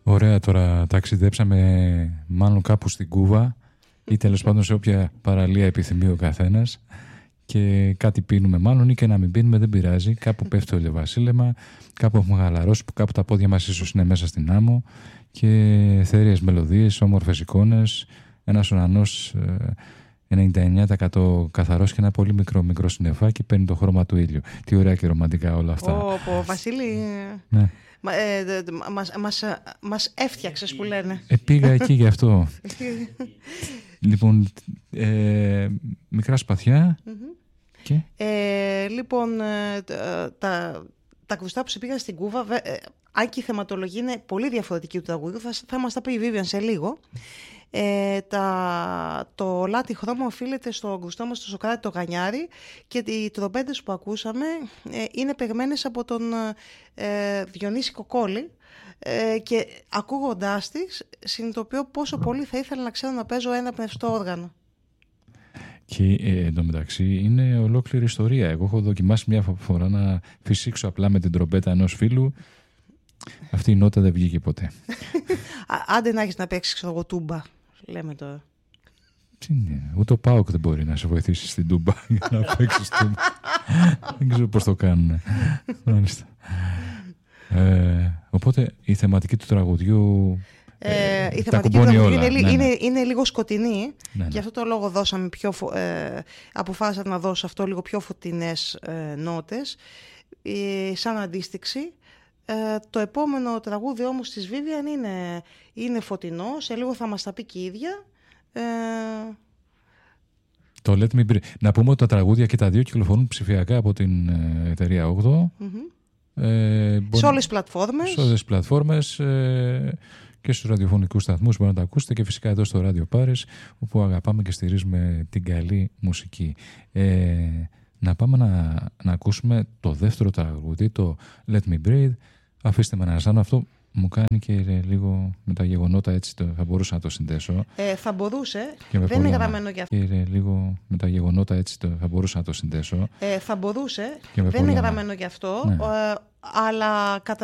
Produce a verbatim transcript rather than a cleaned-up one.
Ωραία, τώρα ταξιδέψαμε μάλλον κάπου στην Κούβα ή τέλος πάντων σε όποια παραλία επιθυμεί ο καθένας και κάτι πίνουμε μάλλον ή και να μην πίνουμε, δεν πειράζει. Κάπου πέφτει το ηλιοβασίλεμα, κάπου έχουμε χαλαρώσει, κάπου τα πόδια μας ίσως είναι μέσα στην άμμο και θέριες μελωδίες, όμορφες εικόνες, ένας ουρανός ενενήντα εννέα τοις εκατό καθαρός και ένα πολύ μικρό μικρό συννεφάκι παίρνει το χρώμα του ήλιου. Τι ωραία και ρομαντικά όλα αυτά. Ω, πω, Βασίλη, ναι. Μα, ε, μας, μας, μας έφτιαξες που λένε. Ε, πήγα εκεί γι' αυτό. Λοιπόν, ε, μικρά σπαθιά mm-hmm. και... Ε, λοιπόν, ε, τα, τα ακουστά που σε πήγαν στην Κούβα, ε, αν και η θεματολογία είναι πολύ διαφορετική του τραγουδιού, θα, θα μας τα πει η Βίβιαν σε λίγο. Ε, τα, το λάτι χρώμα οφείλεται στο γκουστό μας, στο Σοκράτη το Γανιάρη, και οι τρομπέτες που ακούσαμε ε, είναι παιγμένες από τον ε, Διονύση Κοκόλη, ε, και ακούγοντάς τις συνειδητοποιώ πόσο πολύ θα ήθελα να ξέρω να παίζω ένα πνευστό όργανο. Και ε, εντωμεταξύ είναι ολόκληρη ιστορία. Εγώ έχω δοκιμάσει μια φορά να φυσήξω απλά με την τρομπέτα ενός φίλου. Αυτή η νότα δεν βγήκε ποτέ. Άντε να έχεις να παίξεις, ξέρω εγώ, τούμπα, λέμε τώρα. Τι είναι, ούτε ο ΠΑΟΚ δεν μπορεί να σε βοηθήσει στην τούμπα για να παίξεις τούμπα. Δεν ξέρω πώς το κάνουν. ε, οπότε η θεματική του τραγουδιού... Ε, η θεματική του τραγουδιού είναι, ναι, είναι, είναι λίγο σκοτεινή, ναι, ναι. Γι' αυτό το λόγο δώσαμε πιο φω... ε, αποφάσισα να δώσω αυτό λίγο πιο φωτεινές ε, νότες, ε, σαν αντίστοιξη. Ε, το επόμενο τραγούδι όμως της Vivian είναι, είναι φωτεινό, σε λίγο θα μας τα πει και η ίδια. Ε... Το Let Me Breathe. Να πούμε ότι τα τραγούδια και τα δύο κυκλοφορούν ψηφιακά από την ε, εταιρεία όγδοο. Mm-hmm. Ε, μπορεί... Σε όλες τις πλατφόρμες. Σε όλες τις πλατφόρμες ε, και στους ραδιοφωνικούς σταθμούς μπορείτε να τα ακούσετε και φυσικά εδώ στο Radio Paris, όπου αγαπάμε και στηρίζουμε την καλή μουσική. Ε, να πάμε να, να ακούσουμε το δεύτερο τραγούδι, το Let Me Breathe. Αφήστε με να ζάνω, αυτό μου κάνει και λίγο με τα γεγονότα, έτσι το, θα μπορούσα να το συνδέσω. Ε, θα μπορούσε, δεν είναι γραμμένο για αυτό. Και λίγο με τα γεγονότα, έτσι το, θα μπορούσα να το συνδέσω. Ε, θα μπορούσε, δεν είναι γραμμένο γι' αυτό, ναι. ε, αλλά κατά